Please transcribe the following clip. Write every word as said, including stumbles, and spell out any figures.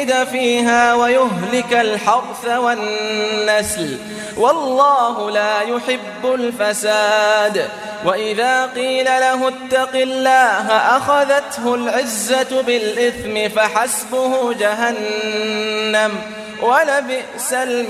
يفسد فيها ويهلك الحرث والنسل والله لا يحب الفساد. وإذا قيل له اتق الله أخذته العزة بالإثم فحسبه جهنم ولبئس المصير.